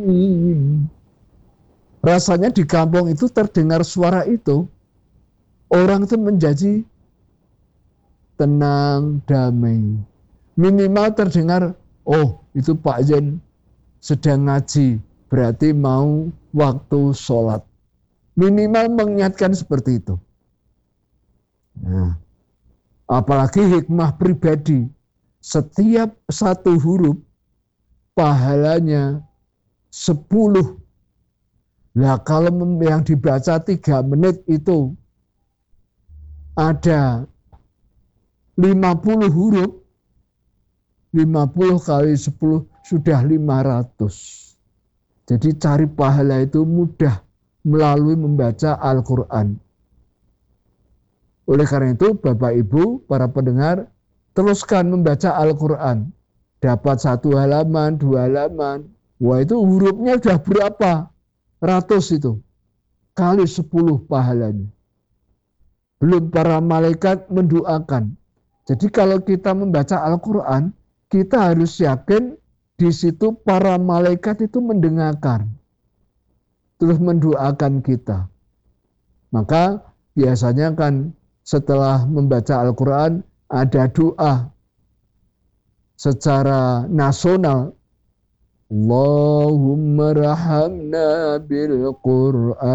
Rasanya di kampung itu terdengar suara itu, orang itu menjadi tenang, damai. Minimal terdengar, oh itu Pak Yen sedang ngaji, berarti mau waktu sholat. Minimal mengingatkan seperti itu. Nah, apalagi hikmah pribadi, setiap satu huruf pahalanya 10. Nah kalau yang dibaca 3 menit itu ada 50 huruf, 50 kali 10 sudah 500. Jadi cari pahala itu mudah melalui membaca Al-Quran. Oleh karena itu Bapak Ibu, para pendengar, teruskan membaca Al-Quran. Dapat 1 halaman, 2 halaman. Wah itu hurufnya sudah berapa? Ratus itu. Kali 10 pahalanya. Belum para malaikat mendoakan. Jadi kalau kita membaca Al-Quran, kita harus yakin di situ para malaikat itu mendengarkan. Terus mendoakan kita. Maka biasanya kan setelah membaca Al-Quran ada doa secara nasional. Allahumma rahamna bil Qur'an.